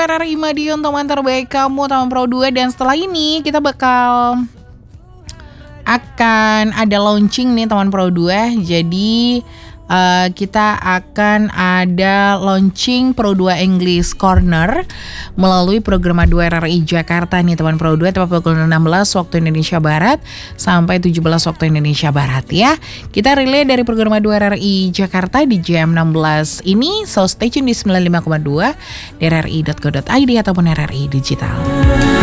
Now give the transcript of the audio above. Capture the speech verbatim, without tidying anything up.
R R I Madiun, teman terbaik kamu, teman Pro dua. Dan setelah ini kita bakal akan ada launching nih teman Pro dua. Jadi uh, kita akan ada launching Pro dua English Corner melalui program dua R R I Jakarta nih teman Pro dua, tepat pukul enam belas waktu Indonesia Barat sampai tujuh belas waktu Indonesia Barat ya. Kita relay dari program dua R R I Jakarta di jam enam belas ini. So stay tune di sembilan puluh lima koma dua D R R I dot co dot I D ataupun R R I Digital.